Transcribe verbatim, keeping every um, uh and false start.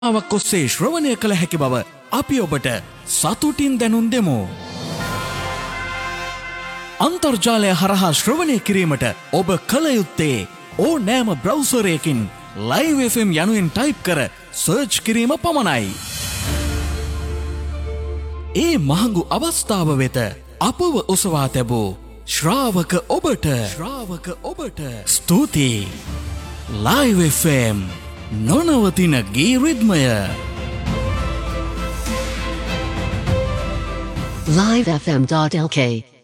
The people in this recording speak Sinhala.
වක් ඔස්සේ ශ්‍රවණය කළ හැකි බව අපි ඔබට සතුටින් දැනුම් දෙමු. අන්තර්ජාලය හරහා ශ්‍රවණය කිරීමට ඔබ කළ යුත්තේ ඕනෑම බ්‍රවුසරයකින් Live එෆ් එම් යනුවෙන් ටයිප් කර සර්ච් කිරීම පමණයි. ඒ මහඟු අවස්ථාව වෙත අපව ඔසවා තැබූ ශ්‍රාවක ඔබට ශ්‍රාවක ඔබට ස්තුතියි. Live එෆ් එම් නොනවතින ගී රිද්මය. live f m dot l k